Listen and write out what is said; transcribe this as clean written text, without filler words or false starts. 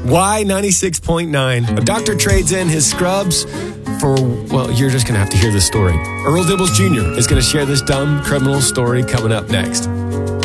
Y96.9. A doctor trades in his scrubs for, well, you're just going to have to hear this story. Earl Dibbles Jr. is going to share this dumb criminal story coming up next.